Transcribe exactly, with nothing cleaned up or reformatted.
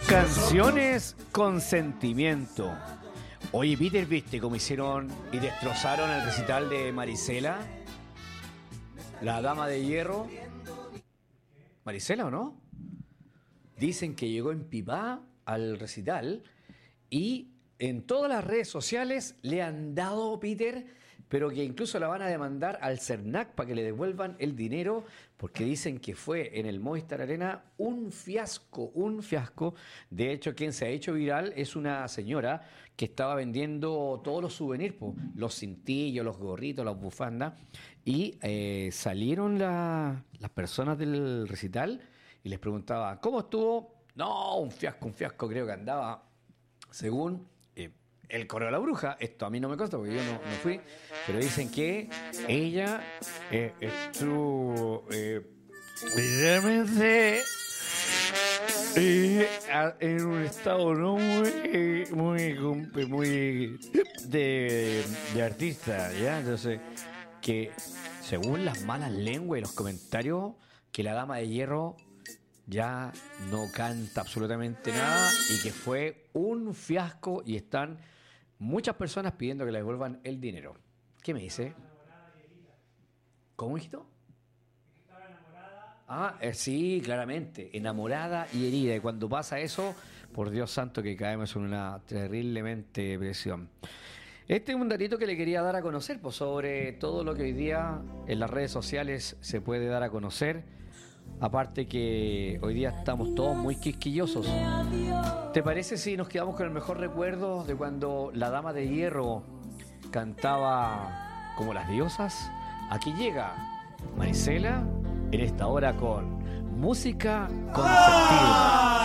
Canciones con sentimiento. Oye, Peter, ¿viste cómo hicieron y destrozaron el recital de Marisela? La dama de hierro. ¿Marisela o no? Dicen que llegó en pipa al recital y en todas las redes sociales le han dado, Peter, pero que incluso la van a demandar al CERNAC para que le devuelvan el dinero, porque dicen que fue en el Movistar Arena un fiasco, un fiasco. De hecho, quien se ha hecho viral es una señora que estaba vendiendo todos los souvenirs, po, los cintillos, los gorritos, las bufandas, y eh, salieron la, las personas del recital y les preguntaba, ¿cómo estuvo? No, un fiasco, un fiasco, creo que andaba, según eh, el coro de la bruja. Esto a mí no me consta porque yo no, no fui, pero dicen que ella eh, estuvo eh, realmente eh, a, en un estado no muy, muy, muy de, de artista, ¿ya? Entonces, que según las malas lenguas y los comentarios, que la dama de hierro ya no canta absolutamente nada y que fue un fiasco y están muchas personas pidiendo que le devuelvan el dinero. ¿Qué me dice? ¿Cómo, hijito? Ah, eh, sí, claramente, enamorada y herida. Y cuando pasa eso, por Dios santo que caemos en una terriblemente depresión. Este es un datito que le quería dar a conocer, pues, sobre todo lo que hoy día en las redes sociales se puede dar a conocer. Aparte que hoy día estamos todos muy quisquillosos. ¿Te parece si nos quedamos con el mejor recuerdo de cuando la dama de hierro cantaba como las diosas? Aquí llega Marisela en esta hora con música con sentido.